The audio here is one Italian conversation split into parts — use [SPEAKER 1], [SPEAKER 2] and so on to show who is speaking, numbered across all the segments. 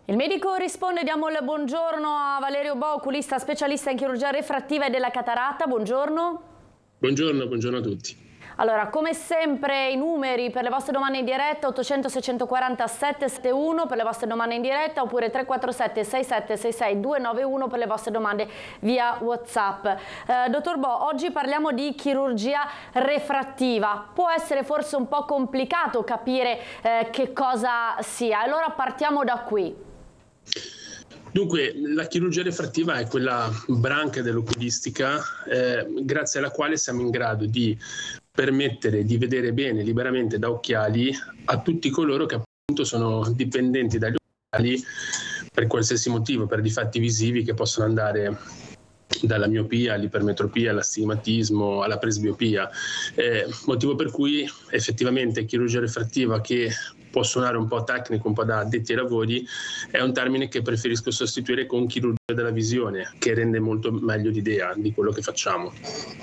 [SPEAKER 1] Il medico risponde, diamo il buongiorno a Valerio Bo, oculista specialista in chirurgia refrattiva e della cataratta. Buongiorno.
[SPEAKER 2] Buongiorno a tutti.
[SPEAKER 1] Allora, come sempre i numeri per le vostre domande in diretta: 800 640 771 per le vostre domande in diretta, oppure 347 6766 291 per le vostre domande via WhatsApp. Dottor Bo, oggi parliamo di chirurgia refrattiva. Può essere forse un po' complicato capire che cosa sia, allora partiamo da qui.
[SPEAKER 2] Dunque, la chirurgia refrattiva è quella branca dell'oculistica grazie alla quale siamo in grado di permettere di vedere bene liberamente da occhiali a tutti coloro che appunto sono dipendenti dagli occhiali per qualsiasi motivo, per difetti visivi che possono andare dalla miopia all'ipermetropia, all'astigmatismo, alla presbiopia, motivo per cui effettivamente chirurgia refrattiva, che può suonare un po' tecnico, un po' da addetti ai lavori, è un termine che preferisco sostituire con chirurgia della visione, che rende molto meglio l'idea di quello che facciamo.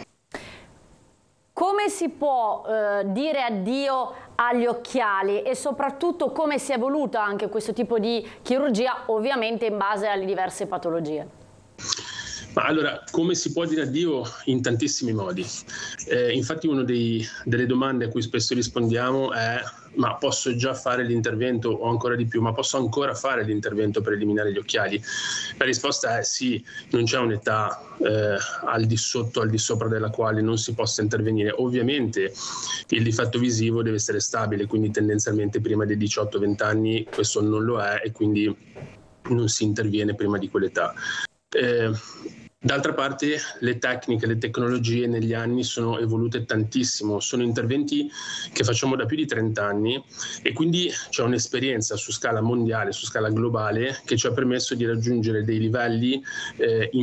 [SPEAKER 1] Come si può dire addio agli occhiali e soprattutto come si è evoluta anche questo tipo di chirurgia, ovviamente in base alle diverse patologie?
[SPEAKER 2] Ma allora, come si può dire addio? In tantissimi modi. Infatti una delle domande a cui spesso rispondiamo è: ma posso già fare l'intervento, o ancora di più, ma posso ancora fare l'intervento per eliminare gli occhiali? La risposta è sì, non c'è un'età al di sotto, al di sopra della quale non si possa intervenire. Ovviamente il difetto visivo deve essere stabile, quindi tendenzialmente prima dei 18-20 anni questo non lo è, e quindi non si interviene prima di quell'età. D'altra parte le tecniche, le tecnologie negli anni sono evolute tantissimo, sono interventi che facciamo da più di 30 anni e quindi c'è un'esperienza su scala mondiale, su scala globale, che ci ha permesso di raggiungere dei livelli